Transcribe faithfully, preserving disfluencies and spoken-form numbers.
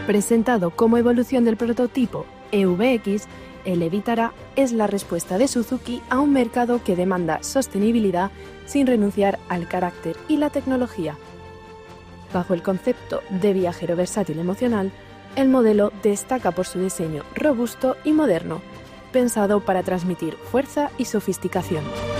Presentado como evolución del prototipo E V X, el Vitara es la respuesta de Suzuki a un mercado que demanda sostenibilidad sin renunciar al carácter y la tecnología. Bajo el concepto de viajero versátil emocional, el modelo destaca por su diseño robusto y moderno, pensado para transmitir fuerza y sofisticación.